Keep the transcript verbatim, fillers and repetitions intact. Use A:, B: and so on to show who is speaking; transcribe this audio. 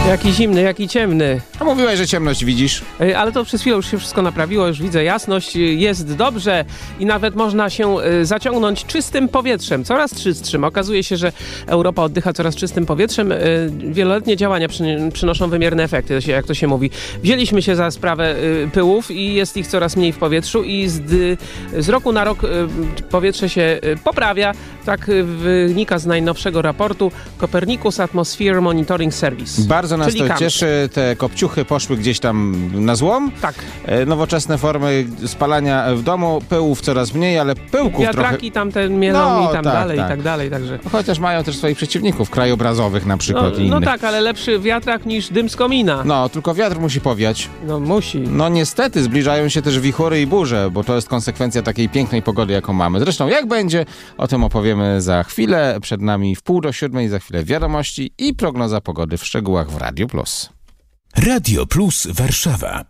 A: Jaki zimny, jaki ciemny.
B: A mówiłeś, że ciemność widzisz.
A: Ale to przez chwilę już się wszystko naprawiło, już widzę jasność, jest dobrze i nawet można się zaciągnąć czystym powietrzem, coraz czystszym. Okazuje się, że Europa oddycha coraz czystym powietrzem. Wieloletnie działania przynoszą wymierne efekty, jak to się mówi. Wzięliśmy się za sprawę pyłów i jest ich coraz mniej w powietrzu i z, z roku na rok powietrze się poprawia. Tak wynika z najnowszego raportu Copernicus Atmosphere Monitoring Service.
B: Bardzo nas
A: Czyli
B: to
A: K A M S.
B: cieszy. Te kopciuchy poszły gdzieś tam na złom.
A: Tak.
B: E, Nowoczesne formy spalania w domu, pyłów coraz mniej, ale pyłków
A: Wiatraki
B: trochę...
A: tamte mielą
B: No,
A: i tam
B: tak,
A: dalej,
B: tak.
A: i tak dalej, także...
B: Chociaż mają też swoich przeciwników krajobrazowych na przykład
A: No,
B: i
A: no
B: innych.
A: tak, ale lepszy wiatrak niż dym z komina.
B: No, tylko wiatr musi powiać.
A: No musi.
B: No niestety zbliżają się też wichury i burze, bo to jest konsekwencja takiej pięknej pogody, jaką mamy. Zresztą jak będzie, o tym opowiemy za chwilę. Przed nami w pół do siódmej, za chwilę wiadomości i prognoza pogody w szczegółach w Radio Plus.
C: Radio Plus Warszawa.